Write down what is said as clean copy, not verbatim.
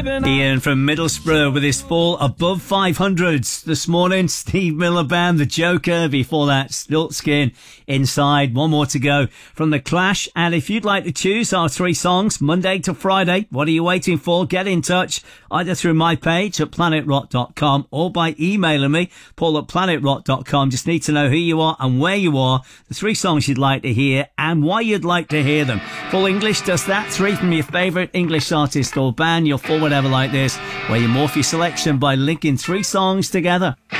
Ian from Middlesbrough with his full above 500s this morning. Steve Miller Band, The Joker. Before that, Stiltskin, Inside. One more to go from The Clash. And if you'd like to choose our 3 songs, Monday to Friday, what are you waiting for? Get in touch either through my page at planetrock.com or by emailing me, paul@planetrock.com. Just need to know who you are and where you are, the 3 songs you'd like to hear and why you'd like to hear them. Full English does that. 3 from your favourite English artist or band. Your full whatever like this, where you morph your selection by linking 3 songs together.